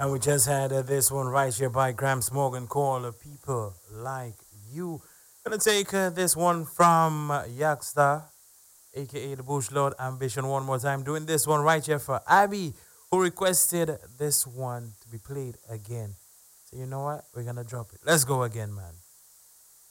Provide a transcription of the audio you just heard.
And we just had this one right here by Gramps Morgan called People Like You. Gonna take this one from Yaxter, aka the Bush Lord Ambition, one more time. Doing this one right here for Abby, who requested this one to be played again. So you know what? We're gonna drop it. Let's go again, man.